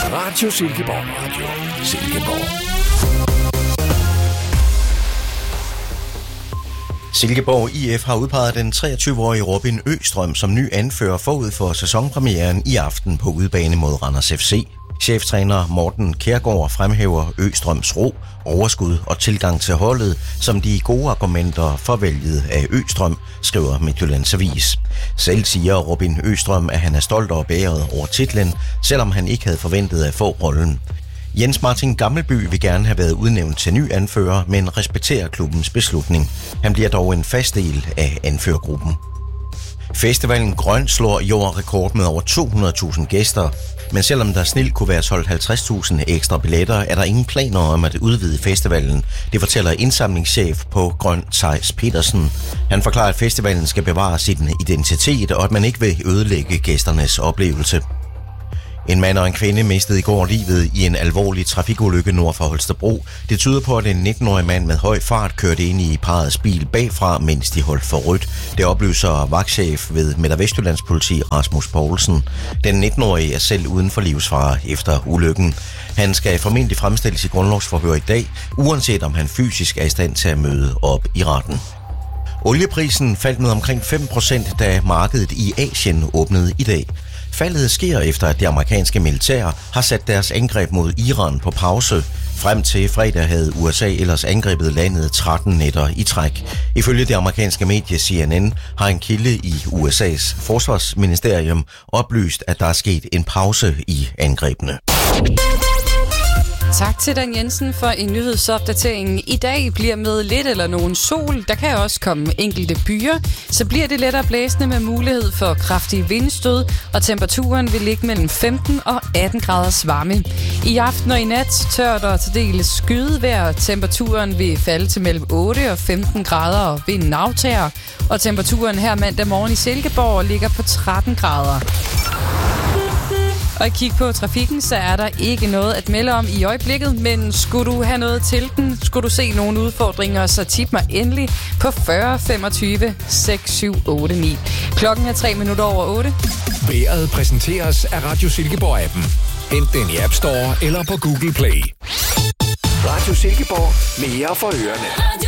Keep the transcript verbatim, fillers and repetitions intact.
Radio Silkeborg. Radio Silkeborg. Silkeborg I F har udpeget den treogtyve-årige Robin Østrøm som ny anfører forud for sæsonpremieren i aften på udebane mod Randers F C. Cheftræner Morten Kjærgaard fremhæver Østrøms ro, overskud og tilgang til holdet som de gode argumenter for valget af Østrøm, skriver Midtjyllands Avis. Selv siger Robin Østrøm, at han er stolt og bæret over titlen, selvom han ikke havde forventet at få rollen. Jens Martin Gammelby vil gerne have været udnævnt til ny anfører, men respekterer klubbens beslutning. Han bliver dog en fast del af anførergruppen. Festivalen Grøn slår i år rekord med over to hundrede tusind gæster, men selvom der snilt kunne være solgt halvtreds tusind ekstra billetter, er der ingen planer om at udvide festivalen. Det fortæller indsamlingschef på Grøn, Theis Petersen. Han forklarer, at festivalen skal bevare sin identitet, og at man ikke vil ødelægge gæsternes oplevelse. En mand og en kvinde mistede i går livet i en alvorlig trafikulykke nord for Holstebro. Det tyder på, at en nitten-årig mand med høj fart kørte ind i parrets bil bagfra, mens de holdt for rødt. Det oplyser vagtchef ved Midt- og Vestjyllands politi Rasmus Poulsen. Den nitten-årige er selv uden for livsfare efter ulykken. Han skal formentlig fremstilles i grundlovsforhør i dag, uanset om han fysisk er i stand til at møde op i retten. Olieprisen faldt med omkring fem procent, da markedet i Asien åbnede i dag. Faldet sker efter, at det amerikanske militær har sat deres angreb mod Iran på pause. Frem til fredag havde U S A ellers angrebet landet tretten nætter i træk. Ifølge det amerikanske medie C N N har en kilde i U S A's forsvarsministerium oplyst, at der er sket en pause i angrebene. Tak til Dan Jensen for en nyhedsopdatering. I dag bliver med lidt eller nogen sol. Der kan også komme enkelte byer. Så bliver det lettere blæsende med mulighed for kraftige vindstød, og temperaturen vil ligge mellem femten og atten graders varme. I aften og i nat tørt og til dels skydevejr. Temperaturen vil falde til mellem otte og femten grader, og vinden aftager. Og temperaturen her mandag morgen i Silkeborg ligger på tretten grader. Og i kig på trafikken, så er der ikke noget at melde om i øjeblikket, men skulle du have noget til den, skulle du se nogle udfordringer, så tip mig endelig på fyrre femogtyve seks syv otte ni. Klokken er tre minutter over otte. Vejret præsenteres af Radio Silkeborg-appen. Hent den i App Store eller på Google Play. Radio Silkeborg. Mere for ørerne.